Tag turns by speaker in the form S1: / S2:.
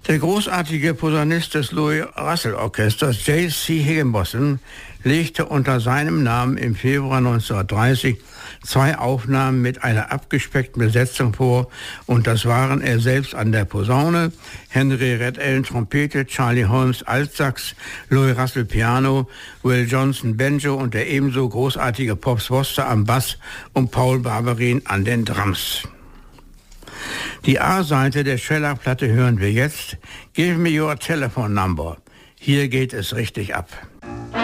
S1: Der großartige Posaunist des Louis Russell Orchesters, J.C. Higginbotham, legte unter seinem Namen im Februar 1930 2 Aufnahmen mit einer abgespeckten Besetzung vor, und das waren er selbst an der Posaune, Henry Red Allen Trompete, Charlie Holmes Altsax, Louis Russell Piano, Will Johnson Banjo und der ebenso großartige Pops Woster am Bass und Paul Barberin an den Drums. Die A-Seite der Shellac-Platte hören wir jetzt. Give me your telephone number. Hier geht es richtig ab.